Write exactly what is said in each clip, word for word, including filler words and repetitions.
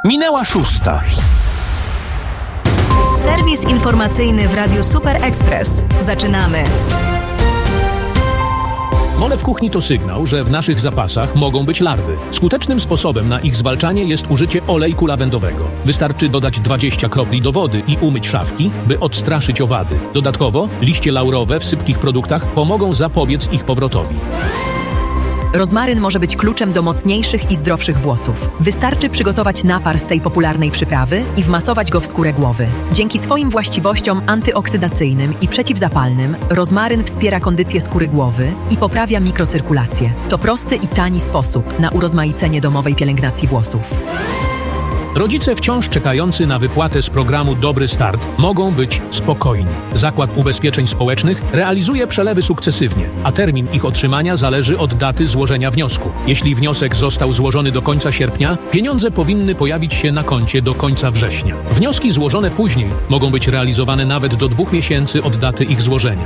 Minęła szósta. Serwis informacyjny w Radiu Super Express. Zaczynamy. Mole w kuchni to sygnał, że w naszych zapasach mogą być larwy. Skutecznym sposobem na ich zwalczanie jest użycie olejku lawendowego. Wystarczy dodać dwadzieścia kropli do wody i umyć szafki, by odstraszyć owady. Dodatkowo liście laurowe w sypkich produktach pomogą zapobiec ich powrotowi. Rozmaryn może być kluczem do mocniejszych i zdrowszych włosów. Wystarczy przygotować napar z tej popularnej przyprawy i wmasować go w skórę głowy. Dzięki swoim właściwościom antyoksydacyjnym i przeciwzapalnym, rozmaryn wspiera kondycję skóry głowy i poprawia mikrocyrkulację. To prosty i tani sposób na urozmaicenie domowej pielęgnacji włosów. Rodzice wciąż czekający na wypłatę z programu Dobry Start mogą być spokojni. Zakład Ubezpieczeń Społecznych realizuje przelewy sukcesywnie, a termin ich otrzymania zależy od daty złożenia wniosku. Jeśli wniosek został złożony do końca sierpnia, pieniądze powinny pojawić się na koncie do końca września. Wnioski złożone później mogą być realizowane nawet do dwóch miesięcy od daty ich złożenia.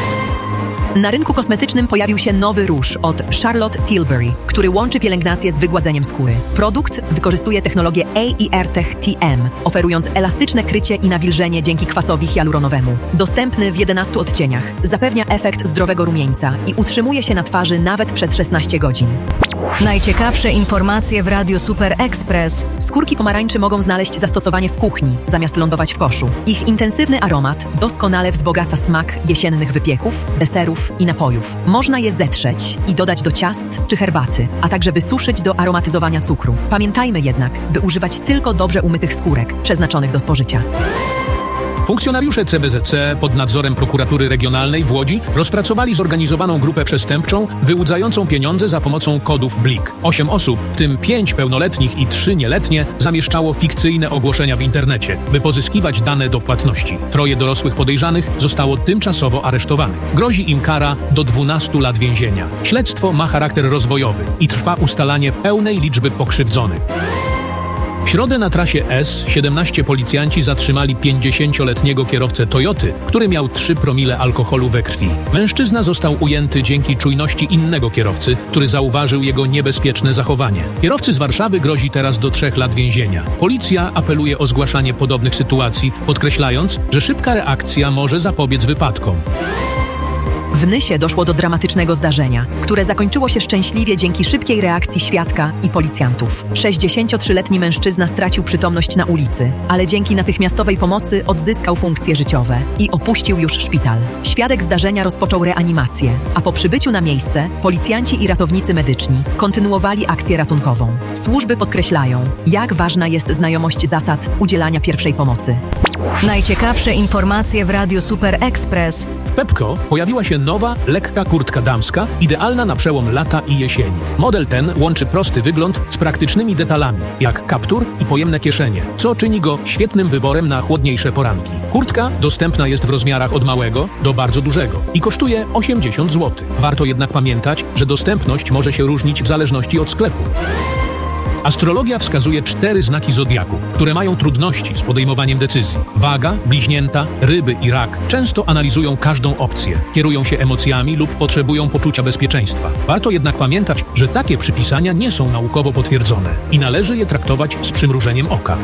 Na rynku kosmetycznym pojawił się nowy róż od Charlotte Tilbury, który łączy pielęgnację z wygładzeniem skóry. Produkt wykorzystuje technologię A I R Tech T M, oferując elastyczne krycie i nawilżenie dzięki kwasowi hialuronowemu. Dostępny w jedenastu odcieniach, zapewnia efekt zdrowego rumieńca i utrzymuje się na twarzy nawet przez szesnaście godzin. Najciekawsze informacje w Radiu Super Express. Skórki pomarańczy mogą znaleźć zastosowanie w kuchni, zamiast lądować w koszu. Ich intensywny aromat doskonale wzbogaca smak jesiennych wypieków, deserów i napojów. Można je zetrzeć i dodać do ciast czy herbaty, a także wysuszyć do aromatyzowania cukru. Pamiętajmy jednak, by używać tylko dobrze umytych skórek, przeznaczonych do spożycia. Funkcjonariusze C B Z C pod nadzorem Prokuratury Regionalnej w Łodzi rozpracowali zorganizowaną grupę przestępczą wyłudzającą pieniądze za pomocą kodów Blik. Osiem osób, w tym pięć pełnoletnich i trzy nieletnie, zamieszczało fikcyjne ogłoszenia w internecie, by pozyskiwać dane do płatności. Troje dorosłych podejrzanych zostało tymczasowo aresztowanych. Grozi im kara do dwunastu lat więzienia. Śledztwo ma charakter rozwojowy i trwa ustalanie pełnej liczby pokrzywdzonych. W środę na trasie S siedemnaście policjanci zatrzymali pięćdziesięcioletniego kierowcę Toyoty, który miał trzy promile alkoholu we krwi. Mężczyzna został ujęty dzięki czujności innego kierowcy, który zauważył jego niebezpieczne zachowanie. Kierowcy z Warszawy grozi teraz do trzech lat więzienia. Policja apeluje o zgłaszanie podobnych sytuacji, podkreślając, że szybka reakcja może zapobiec wypadkom. W Nysie doszło do dramatycznego zdarzenia, które zakończyło się szczęśliwie dzięki szybkiej reakcji świadka i policjantów. sześćdziesięciotrzyletni mężczyzna stracił przytomność na ulicy, ale dzięki natychmiastowej pomocy odzyskał funkcje życiowe i opuścił już szpital. Świadek zdarzenia rozpoczął reanimację, a po przybyciu na miejsce policjanci i ratownicy medyczni kontynuowali akcję ratunkową. Służby podkreślają, jak ważna jest znajomość zasad udzielania pierwszej pomocy. Najciekawsze informacje w Radiu Super Express. W Pepco pojawiła się nowa, lekka kurtka damska, idealna na przełom lata i jesieni. Model ten łączy prosty wygląd z praktycznymi detalami, jak kaptur i pojemne kieszenie, co czyni go świetnym wyborem na chłodniejsze poranki. Kurtka dostępna jest w rozmiarach od małego do bardzo dużego i kosztuje osiemdziesiąt złotych. Warto jednak pamiętać, że dostępność może się różnić w zależności od sklepu. Astrologia wskazuje cztery znaki zodiaku, które mają trudności z podejmowaniem decyzji. Waga, bliźnięta, ryby i rak często analizują każdą opcję, kierują się emocjami lub potrzebują poczucia bezpieczeństwa. Warto jednak pamiętać, że takie przypisania nie są naukowo potwierdzone i należy je traktować z przymrużeniem oka.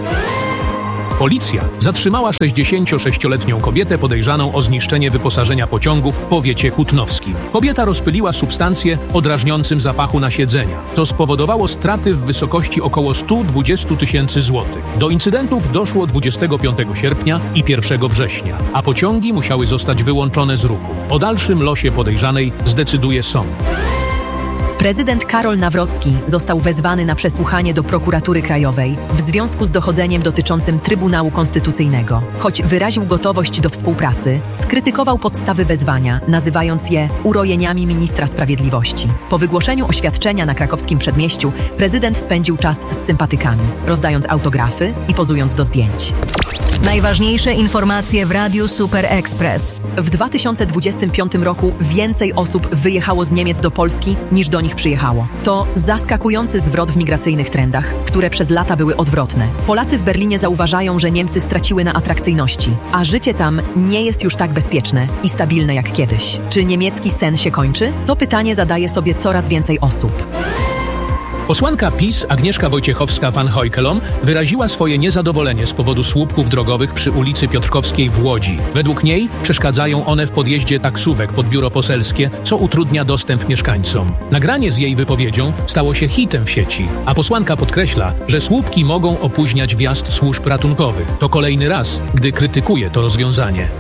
Policja zatrzymała sześćdziesięciosześcioletnią kobietę podejrzaną o zniszczenie wyposażenia pociągu w powiecie kutnowskim. Kobieta rozpyliła substancję o drażniącym zapachu na siedzenia, co spowodowało straty w wysokości około sto dwadzieścia tysięcy złotych. Do incydentów doszło dwudziestego piątego sierpnia i pierwszego września, a pociągi musiały zostać wyłączone z ruchu. O dalszym losie podejrzanej zdecyduje sąd. Prezydent Karol Nawrocki został wezwany na przesłuchanie do Prokuratury Krajowej w związku z dochodzeniem dotyczącym Trybunału Konstytucyjnego. Choć wyraził gotowość do współpracy, skrytykował podstawy wezwania, nazywając je urojeniami ministra sprawiedliwości. Po wygłoszeniu oświadczenia na krakowskim przedmieściu prezydent spędził czas z sympatykami, rozdając autografy i pozując do zdjęć. Najważniejsze informacje w Radiu Super Express. W dwa tysiące dwudziestym piątym roku więcej osób wyjechało z Niemiec do Polski niż do nich przyjechało. To zaskakujący zwrot w migracyjnych trendach, które przez lata były odwrotne. Polacy w Berlinie zauważają, że Niemcy straciły na atrakcyjności, a życie tam nie jest już tak bezpieczne i stabilne jak kiedyś. Czy niemiecki sen się kończy? To pytanie zadaje sobie coraz więcej osób. Posłanka PiS Agnieszka Wojciechowska-Van Hojkelom wyraziła swoje niezadowolenie z powodu słupków drogowych przy ulicy Piotrkowskiej w Łodzi. Według niej przeszkadzają one w podjeździe taksówek pod biuro poselskie, co utrudnia dostęp mieszkańcom. Nagranie z jej wypowiedzią stało się hitem w sieci, a posłanka podkreśla, że słupki mogą opóźniać wjazd służb ratunkowych. To kolejny raz, gdy krytykuje to rozwiązanie.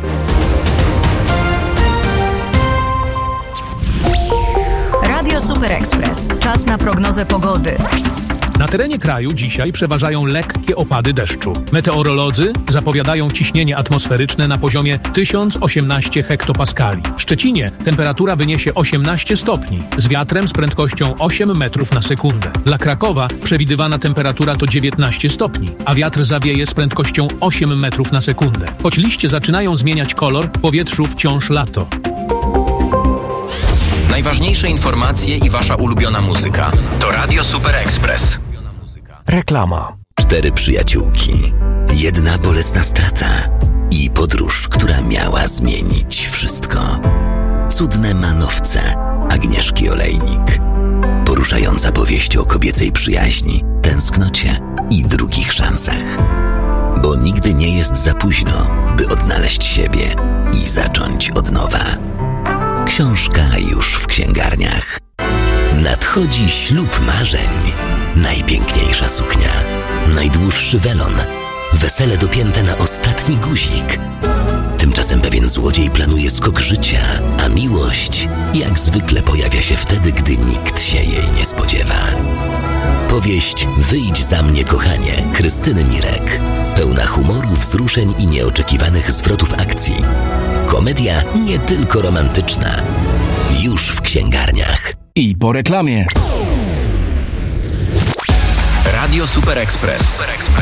Radio Super Express. Czas na prognozę pogody. Na terenie kraju dzisiaj przeważają lekkie opady deszczu. Meteorolodzy zapowiadają ciśnienie atmosferyczne na poziomie tysiąc osiemnaście hektopaskali. W Szczecinie temperatura wyniesie osiemnaście stopni, z wiatrem z prędkością osiem metrów na sekundę. Dla Krakowa przewidywana temperatura to dziewiętnaście stopni, a wiatr zawieje z prędkością osiem metrów na sekundę. Choć liście zaczynają zmieniać kolor, w powietrzu wciąż lato. Najważniejsze informacje i wasza ulubiona muzyka to Radio Super Express. Reklama. Cztery przyjaciółki, jedna bolesna strata i podróż, która miała zmienić wszystko. Cudne manowce Agnieszki Olejnik. Poruszająca powieść o kobiecej przyjaźni, tęsknocie i drugich szansach. Bo nigdy nie jest za późno, by odnaleźć siebie i zacząć od nowa. Książka już w księgarniach. Nadchodzi ślub marzeń. Najpiękniejsza suknia, najdłuższy welon, wesele dopięte na ostatni guzik. Tymczasem pewien złodziej planuje skok życia, a miłość jak zwykle pojawia się wtedy, gdy nikt się jej nie spodziewa. Powieść Wyjdź za mnie, kochanie, Krystyny Mirek. Pełna humoru, wzruszeń i nieoczekiwanych zwrotów akcji. Komedia nie tylko romantyczna. Już w księgarniach. I po reklamie. Radio Super Express.